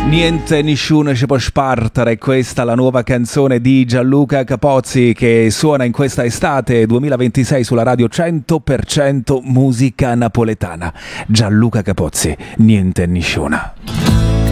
Niente, nessuno ci può spartare, questa è la nuova canzone di Gianluca Capozzi che suona in questa estate 2026 sulla radio 100% musica napoletana. Gianluca Capozzi, niente, nessuno.